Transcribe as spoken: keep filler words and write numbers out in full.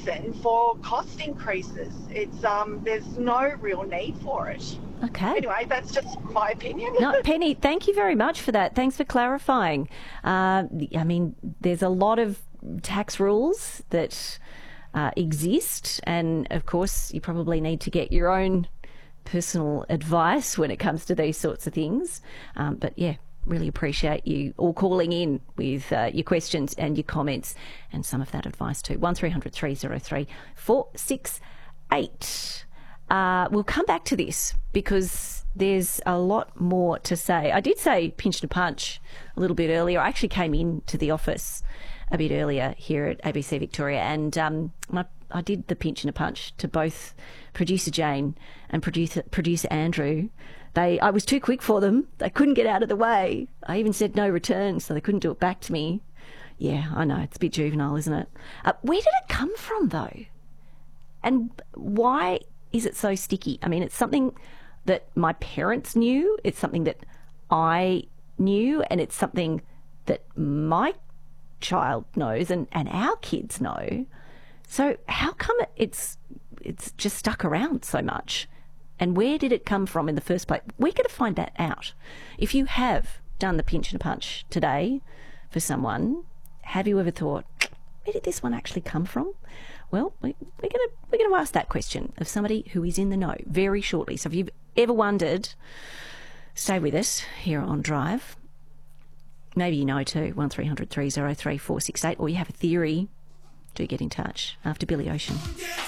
reason for cost increases. It's um, there's no real need for it. Okay. Anyway, that's just my opinion. No, Penny, thank you very much for that. Thanks for clarifying. Uh, I mean, there's a lot of tax rules that uh, exist, and of course, you probably need to get your own personal advice when it comes to these sorts of things. Um, but yeah, really appreciate you all calling in with uh, your questions and your comments and some of that advice too. one three hundred three oh three four six eight. Uh, we'll come back to this because there's a lot more to say. I did say pinch and punch a little bit earlier. I actually came into the office a bit earlier here at A B C Victoria, and um, I, I did the pinch and a punch to both producer Jane and producer, producer Andrew. They, I was too quick for them. They couldn't get out of the way. I even said no returns, so they couldn't do it back to me. Yeah, I know, it's a bit juvenile, isn't it? Uh, where did it come from, though? And why is it so sticky? I mean, it's something that my parents knew. It's something that I knew, and it's something that my child knows and, and our kids know. So how come it's it's just stuck around so much? And where did it come from in the first place? We're going to find that out. If you have done the pinch and a punch today for someone, have you ever thought, where did this one actually come from? Well, we, we're going to we're going to ask that question of somebody who is in the know very shortly. So if you've ever wondered, stay with us here on Drive. Maybe you know too, one three hundred three oh three four six eight, or you have a theory, do get in touch after Billy Ocean.